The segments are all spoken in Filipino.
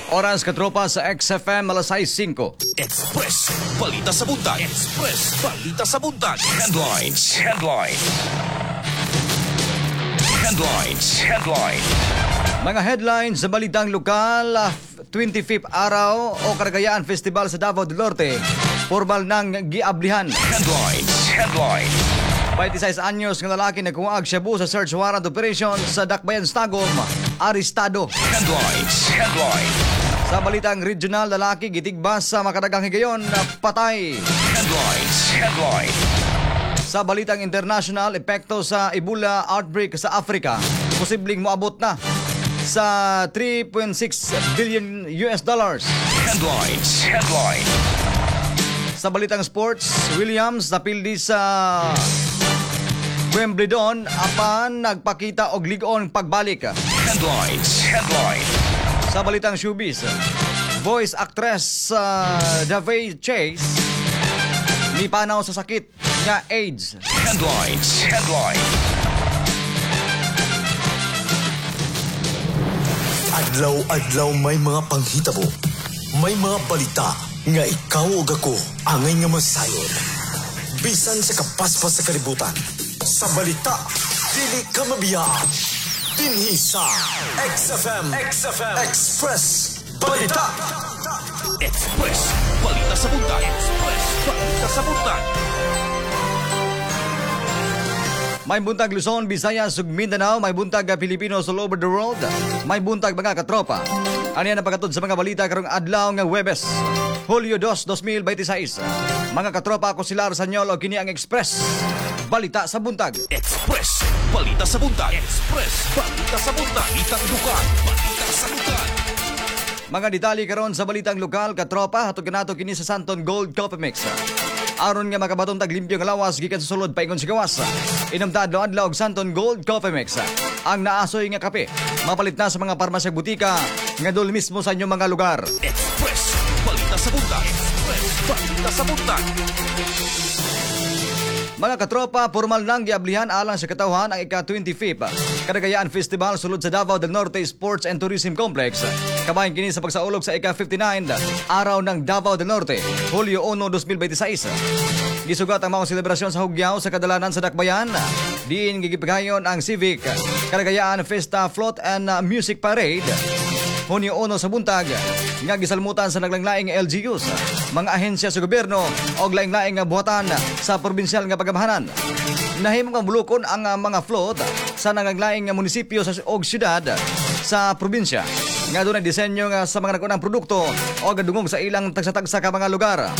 Oras katropa sa XFM alas 6:05. Express Balita sa Buntag. Express Balita sa Buntag. Headlines. Mga headlines sa balitang lokal, 25th araw o Karagayaan Festival sa Davao del Norte, formal ng giablihan. Headlines. 26 anyos ng lalaki na kuwaag Shabu sa search warrant operation sa Dakbayan Tagum, arestado. Headlines. Sa balitang regional, lalaki gitigbas sa makadagang higayon na patay. Headlines. Sa balitang international, epekto sa Ebola outbreak sa Africa, posibleng moabot na sa $3.6 billion. Headlines. Sa balitang sports, Williams napildi sa Wimbledon apan nagpakita og lig-on pagbalik. Headlines. Sa balitang showbiz, voice actress Davey Chase nipanaw sa sakit nga AIDS. Headlines. Adlaw-adlaw may mga panghitabo, may mga balita nga ikaw ug ako angay nga masayon. Bisan sa kapaspas sa kalibutan, sa balita dili ka mabiyaan. Dinhi sa XFM Express Balita. Express Balita sa Buntag. May buntag Luzon, Visayas, ug Mindanao. May buntag Pilipinos all over the world. May buntag mga katropa. Ano yan ang pagkatod sa mga balita karong adlaw nga Huwebes, Hulyo 2, 2026. Mga katropa, ako sila Arsanyol o kini ang Express Balita sa Buntag. Express Balita sa Buntag. Itang lugar. Balita sa lugar. Mga detalye karon sa balitang lokal, katropa, hatod kanato kini sa Santon Gold Coffee Mix. Aron nga makabatong taglimpyo nga lawas gikan sa sulod paingon sa gawas. Inamta adlaw og Santon Gold Coffee Mix. Ang naasoy nga kape mapalit na sa mga parmasya butika nga dul mismo sa inyong mga lugar. Express Balita sa Buntag. Mga katropa, formal nang giablihan alang sa katawhan ang ika-25th Karagayaan Festival sulod sa Davao del Norte Sports and Tourism Complex. Kabahin kini sa pagsaulog sa ika-59 araw ng Davao del Norte, Hulyo 1, 2026. Gisugat ang mga selebrasyon sa hugyaw sa kadalanan sa Dakbayan. Diin gigipigayon ang Civic Karagayaan Festa Float and Music Parade. Hunyo 1 sa buntag nga gisalmutan sa naglanglaing LGUs, mga ahensya sa gobyerno o laing-laing nga buhatan sa probinsyal nga pagamahanan. Nahimong ang bulukon ang mga float sa nanganglaing nga munisipyo sa og syudad sa probinsya nga doon ang disenyo nga sa mga nagunang produkto o gadungog sa ilang tagsa-tagsa ka mga lugar.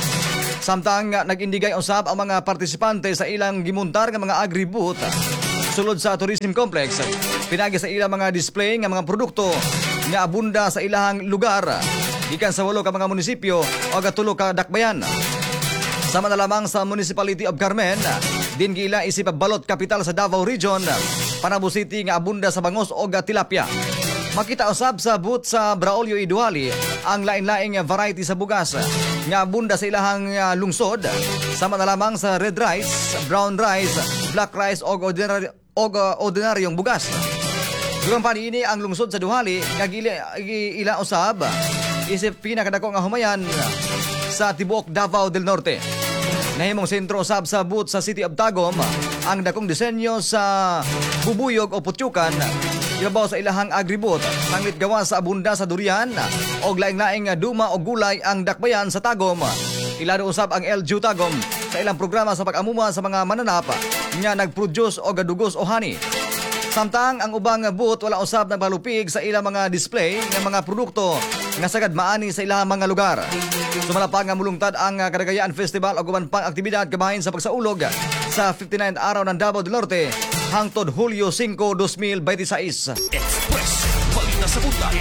Samtang nag-indigay usab ang mga partisipante sa ilang gimuntar nga mga agri-booth sulod sa tourism complex. Pinagi sa ilang mga display nga mga produkto nga abunda sa ilahang lugar gikan sa 8 ka mga munisipyo o 3 ka dakbayan. Sama na lamang sa Municipality of Carmen, din gila isip balot kapital sa Davao Region, Panabo City nga abunda sa bangos o tilapia. Makita usab sa booth sa Braulio Iduali ang lain-laing variety sa bugas nga abunda sa ilahang lungsod. Sama na lamang sa red rice, brown rice, black rice o ordinaryong bugas. Dugang pa niini ang lungsod sa Duhali nga ila usab isip pinakadako nga humayan sa tibuok Davao del Norte. Nahimong sentro usab sa booth sa City of Tagum ang dakong disenyo sa bubuyog o putyukan ibabaw sa ilahang agribot nanglit gawa sa abunda sa durian o laing-laing duma o gulay ang dakbayan sa Tagum. Ilado usab ang LGU Tagum sa ilang programa sa pag-amuma sa mga mananap nga nagproduce o gadugos o honey. Samtang ang ubang booth wala usab nagbalupig sa ilang mga display ng mga produkto nga sagad maani sa ilang mga lugar. Sumalapang nga mulungtad ang Karagayaan Festival o guban pang aktibidad kabahin sa pagsaulog sa 59th araw ng Davao del Norte hangtod Hulyo 5, 2026. Express Balita sa Buntag.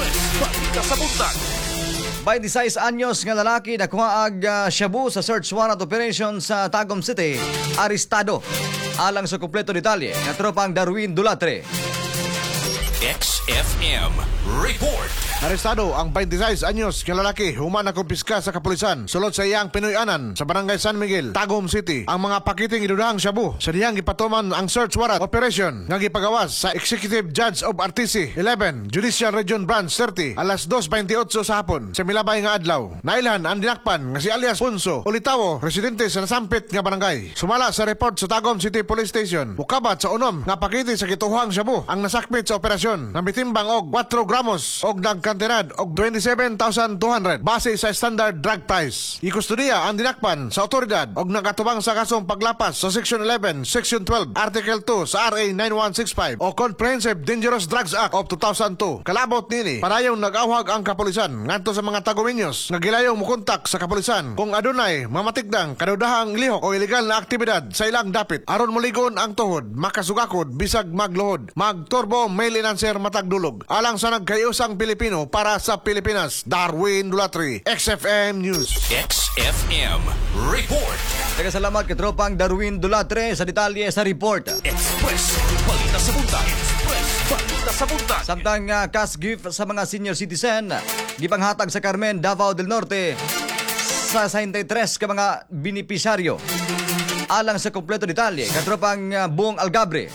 26 anyos nga lalaki na kumaag Shabu sa search warrant operation sa Tagum City, arestado. Alang sa kumpleto detalye na tropang Darwin Dulatre. XFM Report. Arestado ang 26 anyos nga lalaki human na kumpiska sa kapulisan sulod sa iyang Pinoy-anan sa Barangay San Miguel, Tagum City. Ang mga pakiting idudahang shabu sa diyang gipatuman ang search warrant operation nga gipagawas sa Executive Judge of RTC 11 Judicial Region Branch 30 alas 2:28 sa hapon sa milabay nga adlaw. Nailhan ang dinakpan nga si alias Punso Olitawo, residente sa nasampit nga barangay. Sumala sa report sa Tagum City Police Station, mukabat sa unom nga pakiti sa gituhang shabu ang nasakmit sa operasyon na mitimbang og 4 gramos og nagkantinad og 27,200 base sa standard drug price. Ikustudiya ang dinakpan sa otoridad og nagatubang sa kasong paglapas sa Section 11, Section 12, Article 2 sa RA 9165 o Comprehensive Dangerous Drugs Act of 2002. Kalabot nini, parayong nag-awhag ang kapulisan ngadto sa mga taguminyos nga gilayong mukontak sa kapulisan kung adunay mamatikdang kadudahang lihok o ilegal na aktibidad sa ilang dapit aron muligon ang tuhod, makasugakod bisag magluhod, magturbo mail-in answer matagdulog. Alang sa nagkayusang Pilipino para sa Pilipinas, Darwin Dulatri, XFM News. XFM Report. Salamat katropang Darwin Dulatre sa detalye sa report. Express Balita sa Buntag. Express Balita sa Buntag. Samtang cash gift sa mga senior citizen, gipanghatag sa Carmen, Davao del Norte sa 93 ka mga benepisyaryo. Alang sa kompleto detalye, katropang Buong Algabre.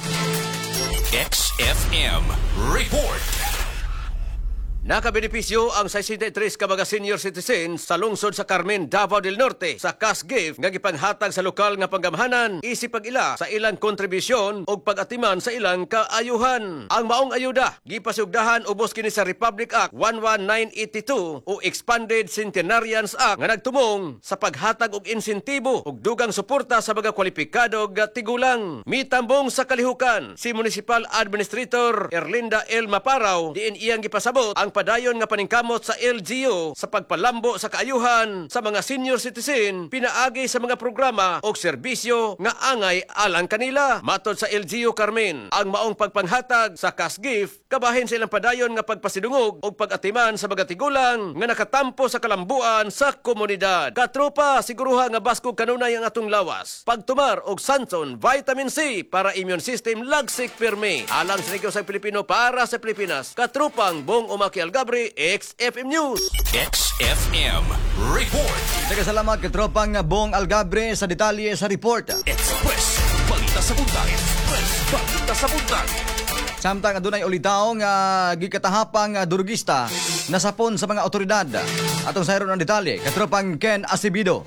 XFM Report. Nakabenepisyo ang 63 ka mga senior citizens sa lungsod sa Carmen, Davao del Norte sa cash gift nga gipanghatag sa lokal nga panggamhanan isip pag-ila sa ilang kontribusyon o pag-atiman sa ilang kaayuhan. Ang maong ayuda gipasugdahan ubos kini sa Republic Act 11982 o Expanded Centenarians Act nga nagtumong sa paghatag og insentibo ug dugang suporta sa mga kwalipikado nga tigulang. Mitambong sa kalihukan si Municipal Administrator Erlinda L. Maparaw diin iyang gipasabot ang padayon nga paningkamot sa LGU sa pagpalambo sa kaayuhan sa mga senior citizen pinaagi sa mga programa o serbisyo nga angay alang kanila. Matod sa LGU Carmen, ang maong pagpanghatag sa cash gift kabahin sa ilang padayon nga pagpasidungog o pag-atiman sa mga tigulang nga nakatampo sa kalambuan sa komunidad. Katropa, siguruha nga baskog kanunay ang atong lawas. Pagtumar og Santon Vitamin C para immune system lagsik pirmi. Alang sa negosyo sa Pilipino para sa Pilipinas. Katropang Buong Umaki Algabre, XFM News. XFM Report. Salamat katropang Buong Algabre sa detalye sa report. Express Balita sa Buntag. Express Balita sa Buntag. Samtang adunay ulitaw nga gikatahapang durugista nasapon sa mga otoridad. Atong sayron ang detalye, katropang Ken Acebido.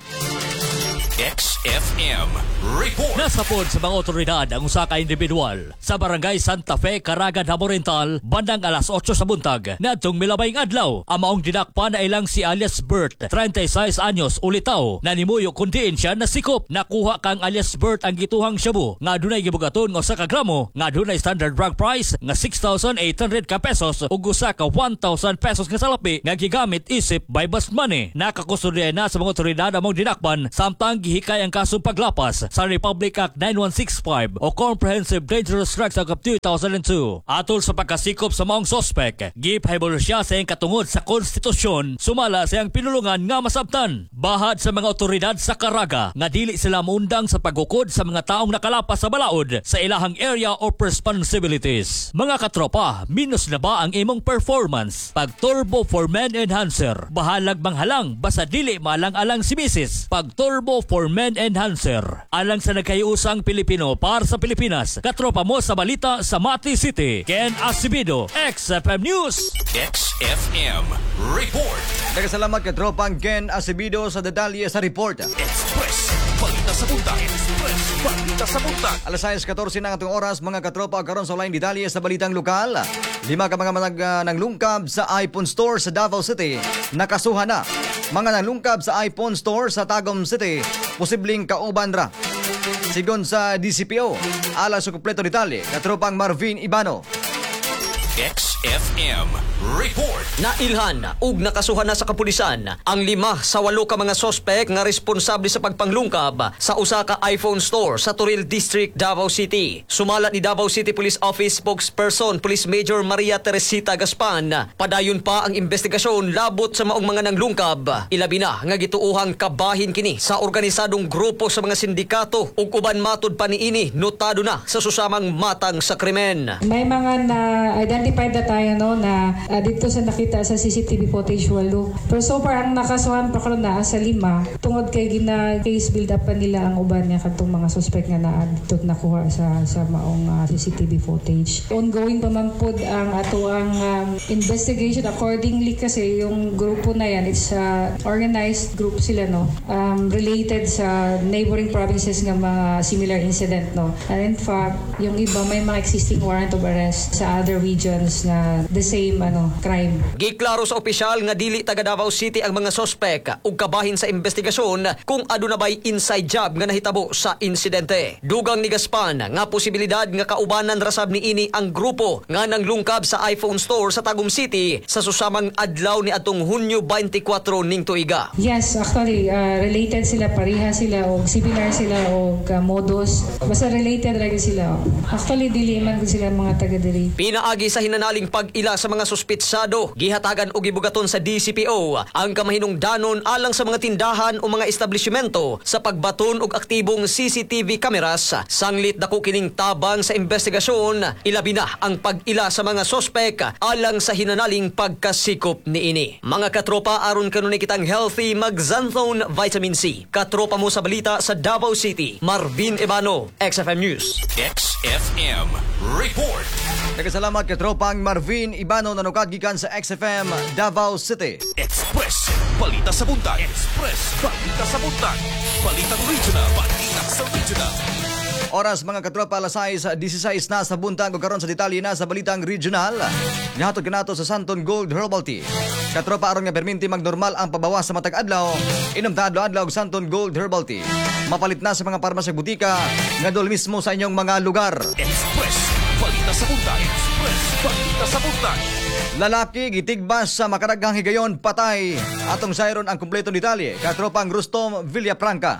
XFM Report. Nasapon sa mga otoridad ang usa ka individual sa Barangay Santa Fe, Caraga, Davao Oriental, bandang alas 8 sa buntag. Nadtong milabayng adlaw, ang maong dinakpan na ilang si alias Bert, 36 anyos, ulitaw, na nimuyo kundiin siya na sikop. Nakuha kang alias Bert ang gituhang shabu, nga dunay gibugaton ng usa ka gramo, nga dunay standard drug price, nga 6,800 ka pesos, ug usa ka 1,000 pesos nga salapi, nga gigamit isip by bus money. Nakakusudya na sa mga otoridad ang maong dinakpan, samtang gihikay ang kasong paglapas sa Republic Act 9165 o Comprehensive Dangerous Drugs Act of 2002. Atol sa pagkasikop sa maong sospek, gipahibol siya sa iyang katungod sa konstitusyon, sumala sa iyang pinulungan nga masabtan. Bahad sa mga otoridad sa Caraga nga dili sila mundang sa paghukod sa mga taong nakalapas sa balaod sa ilahang area of responsibilities. Mga katropa, minus na ba ang imong performance? Pag Turbo for Men Enhancer, bahalag manghalang basta dili malang-alang si Mrs. Pag Turbo for Men Enhancer, alang sa nagkayusang Pilipino para sa Pilipinas. Katropa mo sa balita sa Mati City, Ken Acebido, XFM News. XFM Report. Salamat katropang Ken Acebido sa detalye sa report. Express Balita sa Buntag. Express Balita sa Buntag. Alas 6:14 na atong oras, mga katropa, karon sa online detalye sa balitang lokal. 5 ka mga nanglungkab sa iPhone Store sa Davao City nakasuhan na. Mga nanglungkab sa iPhone Store sa Tagum City, posibleng kauban ra. Sigon sa DCPO, ala sa kompleto detalye, katropang Marvin Ibano. XFM Report. Nailhan ug nakasuhan na sa kapulisan ang 5 sa 8 ka mga sospek nga responsable sa pagpanglungkab sa usa ka iPhone store sa Turil District, Davao City. Sumala ni Davao City Police Office spokesperson Police Major Maria Teresita Gaspan, padayon pa ang investigasyon labot sa maong mga nanglungkab. Ilabi na nga gituuhang kabahin kini sa organisadong grupo sa mga sindikato ug uban matud pa niini notado na sa susamang matang sa krimen. May mga na-identified that tayo na dito sa nakita sa CCTV footage 8. Pero so far ang nakasuhan pa karon na sa 5 tungod kay gina case build up pa nila ang uban niya kadtong mga suspect nga naa dito nakuha sa maong CCTV footage. Ongoing pa man pod ang ato ang investigation accordingly kasi yung grupo na yan it's organized group sila related sa neighboring provinces nga mga similar incident and in fact yung iba may mga existing warrant of arrest sa other regions na the same crime. Giklaro sa opisyal nga dili taga Davao City ang mga sospek ug kabahin sa investigasyon kung aduna bay inside job nga nahitabo sa insidente. Dugang ni Gaspan nga posibilidad nga kaubanan rasab ni ini ang grupo nga nanglungkab sa iPhone store sa Tagum City sa susamang adlaw ni atong Hunyo 24 ning tuiga. Yes, actually related sila, pareha sila o similar sila o modus. Basta related lagi sila. Actually dili man gud sila mga taga diri. Pinaagi sa hinanaling pag-ila sa mga suspitsado, gihatagan og gibugaton sa DCPO ang kamahinungdanon alang sa mga tindahan o mga establishmento sa pagbaton og aktibong CCTV cameras. Sanglit dako kining tabang sa investigasyon, ilabi na ang pag-ila sa mga sospek alang sa hinanaling pagkasikop niini. Mga katropa, aron kanunay kitang healthy mag-Xanthone Vitamin C. Katropa mo sa balita sa Davao City, Marvin Ebano, XFM News. XFM Report. Nagkasalamat katropang Marvin Ibano nanukad gikan sa XFM Davao City. Express. Balita sa buntag. Express. Balita sa buntag. Balitang regional. Balita sa regional. Oras mga katropa, 16 na sa buntag o karon sa detalye na sa balitang regional. Nihatod kanato sa Santon Gold Herbal Tea. Katropa, aron nga perminti magnormal ang pabawas sa matag adlaw, inom ta adlaw og Santon Gold Herbal Tea. Mapalit na sa mga parmasya butika nga dol mismo sa inyong mga lugar. Express. Balita sa buntag. Express. Balita sa buntag. Lalaki gitigbas sa makaraghang higayon patay. Atong sayron ang kumpleto detalye. Katropang Rustom Villafranca.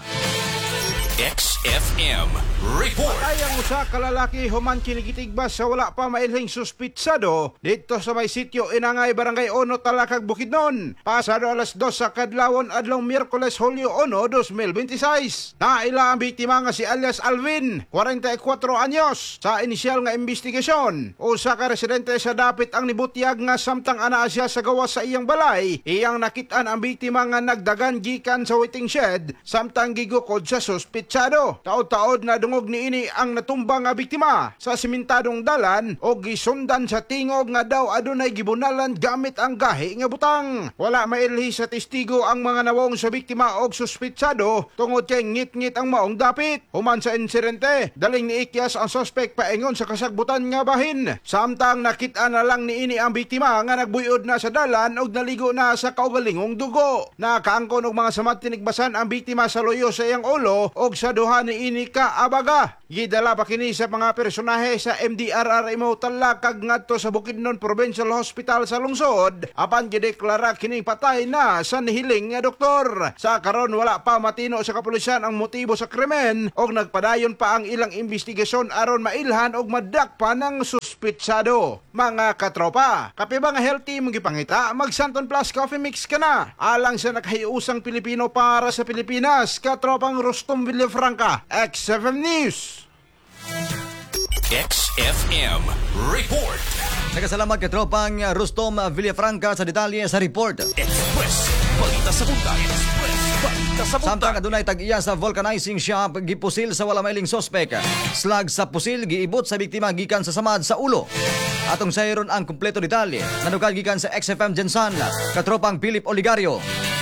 XFM Report. Ay ang usa ka lalaki human kinigitigbas sa wala pa mailhing suspitsado dito sa may sitio Inangay, Barangay 1, Talakag, Bukidnon. Pasado alas 2 sa kadlawon adlaw Miyerkules, Hulyo 1, 2026. Naila ang biktima nga si alias Alvin, 44 anyos. Sa inisyal nga investigasyon, usa ka residente sa dapit ang nibutyag nga samtang anaa siya sa gawas sa iyang balay. Iyang nakitaan ang biktima nga nagdagan gikan sa waiting shed samtang gigukod sa suspitsado. Taod-taod na dungog niini ang natumbang nga biktima sa simentadong dalan o gisundan sa tingog nga daw adunay gibunalan gamit ang gahi nga butang. Wala mailhi sa testigo ang mga nawong sa biktima og suspitsado tungod kay ngit-ngit ang maong dapit. Human sa insidente, daling niikyas ang suspect paingon sa kasagbutan nga bahin. Samtang nakita na lang niini ang biktima nga nagbuyod na sa dalan og naligo na sa kaugalingong dugo. Nakaangkon og mga samad tinigbasan ang biktima sa loyo sa iyang ulo og sa duha niini ka abaga. Gidala pa kini sa mga personahe sa MDRRMO Talakag ngadto sa Bukidnon Provincial Hospital sa lungsod apan gideklara kini patay na sa nihiling nga doktor. Sa karon wala pa matino sa kapulisan ang motibo sa krimen og nagpadayon pa ang ilang investigasyon aron mailhan og madakpa ng suspitsado. Mga katropa, kape ba nga healthy mong gipangita? Mag Santon Plus Coffee Mix ka na. Alang sa nakahiusang Pilipino para sa Pilipinas, katropang Rustom Villafranca, XFM News. XFM Report. Nagkasalamat katropang Rustom Villafranca sa detalye sa report. Express. Balita sa buntag. Express. Balita sa buntag. Samtang adunay tag-iya sa vulcanizing shop gipusil sa wala mailing sospek. Slag sa pusil giibot sa biktima gikan sa samad sa ulo. Atong sayron ang kumpleto detalye nanukad gikan sa XFM Jensan katropang Philip Oligario.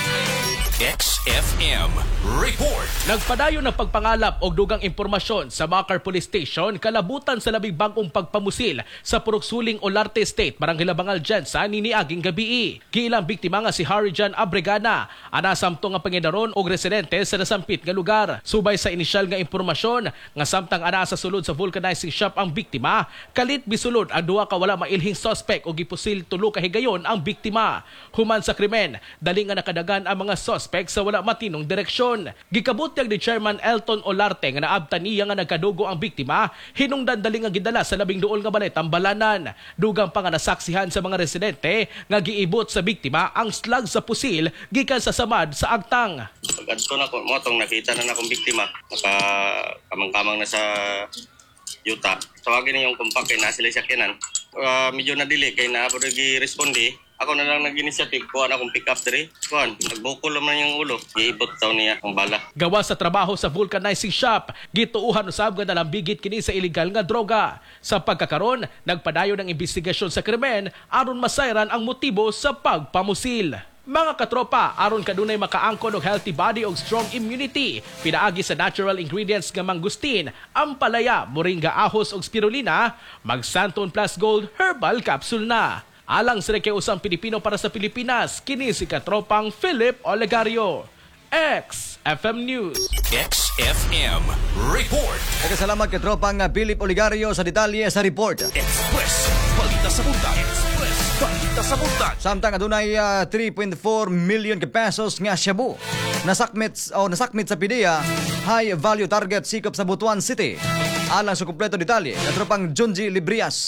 XFM Report. Nagpadayon ng pagpangalap og dugang impormasyon sa Bacar Police Station kalabutan sa labing bangkong pagpamusil sa Puroksuling Olarte State, Barangay Labangal Jensa niniaging gabii. Giilang biktima nga si Harry John Abregana, anasamto nga pangidaron og residente sa nasampit nga lugar. Subay sa inisyal nga impormasyon nga samtang ana sa sulod sa vulcanizing shop ang biktima, kalit bisulod ang duha ka wala mailhing suspect og gipusil tulo ka higayon ang biktima. Human sa krimen, dali nga nakadagan ang mga suspect sa wala matinong direksyon. Gikabutyag ni Chairman Elton Olarte nga naabtan niya nga nagkadugo ang biktima, hinungdan dali nga gidala sa labing duol nga balay Tambalanan. Dugang pa nga nasaksihan sa mga residente nga giibot sa biktima ang slag sa pusil gikan sa samad sa agtang. Pagkadto na ko mo tong nakita na akong biktima, kamang-kamang na sa yuta. Tawagin niyo yung kumpak kay na sila sakyanan. medyo nadili kay na ako nag-responde. Ako na lang nag-initiative, kuha na akong pick up diri. Kuhan, nagbukol naman yung ulo. Iibot daw niya ang bala. Gawa sa trabaho sa vulcanizing shop, gituuhan usab nga nalambigit kini sa illegal nga droga. Sa pagkakaron, nagpadayon ng investigasyon sa krimen aron masayran ang motibo sa pagpamusil. Mga katropa, aron kadunay makaangkon og healthy body og strong immunity, pinaagi sa natural ingredients nga mangustin, ampalaya, moringa ahos og spirulina, mag Santon Plus Gold Herbal Capsule na. Alang sa usang Pilipino para sa Pilipinas, kini si katropang Philip Olegario. XFM News. XFM Report. Nagkasalamat kay tropang Philip Olegario sa detalye sa report. Express Balita sa Buntag. Express Balita sa Buntag. Samtang adunay 3.4 million ka pesos nga shabu nasakmit sa PDEA high value target sikop sa Butuan City. Alang sa kumpleto detalye, katropang Junji Librias.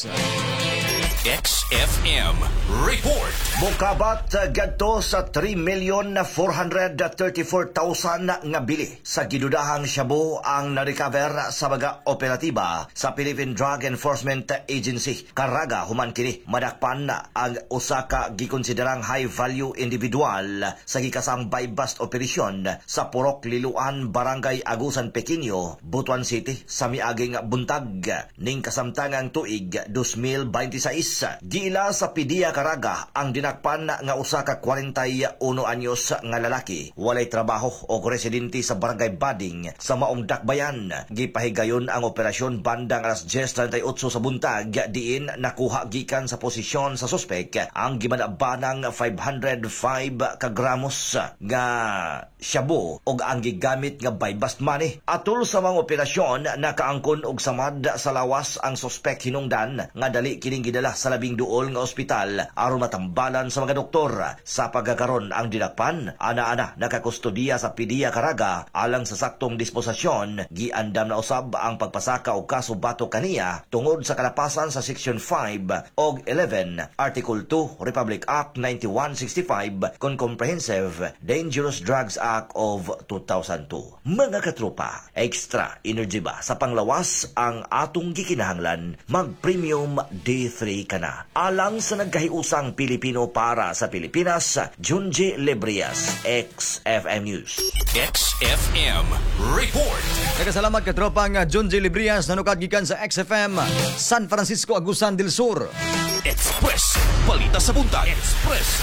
XFM Report. Mokabat gadto sa 3,434,000 nga bili sa gidudahang shabu ang na-recover sa mga operatiba sa Philippine Drug Enforcement Agency. Karaga human kini madakpan ang usa ka gikonsiderang high-value individual sa gikasang buy-bust operasyon sa Purok Liluan, Barangay Agusan, Pequeño, Butuan City sa miaging buntag ning kasamtangang tuig 2026. Giila sa PDEA Caraga ang dinakpan nga usa ka 41 anyos nga lalaki walay trabaho o residente sa Barangay Bading sa maong Dakbayan. Gipahigayon ang operasyon bandang alas 10:38 sa buntag diin nakuha gikan sa posisyon sa suspek ang gimadabanang 505 ka gramos nga shabu ug ang gigamit nga buy-bust money. Atol sa mga operasyon nakaangkon og samad sa lawas ang suspek hinungdan nga dali kining gidala sa labing duol nga ospital aron matambalan sa mga doktor. Sa pagkakaron ang dinakpan ana-ana nakakustodiya sa PDEA Caraga alang sa saktong disposisyon. Giandam na usab ang pagpasaka og kaso batok kaniya tungod sa kalapasan sa Section 5 og 11 Article 2 Republic Act 9165 kon Comprehensive Dangerous Drugs Act of 2002. Mga katropa, extra energy ba sa panglawas ang atong gikinahanglan? Mag-premium D3 kana. Alang sa nagkahiusang Pilipino para sa Pilipinas, Junji Librias, XFM News. XFM Report. Nagkasalamat ka tropang Junji Librias nanukad gikan sa XFM San Francisco, Agusan del Sur. Express Balita sa Buntag. Express